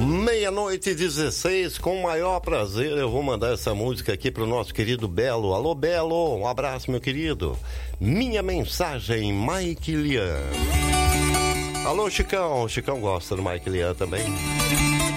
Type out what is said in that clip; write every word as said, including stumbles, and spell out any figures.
Meia-noite e dezesseis, com o maior prazer eu vou mandar essa música aqui pro nosso querido Belo. Alô, Belo, um abraço, meu querido. Minha mensagem, Mike Lian. Alô, Chicão, o Chicão gosta do Mike Lian também.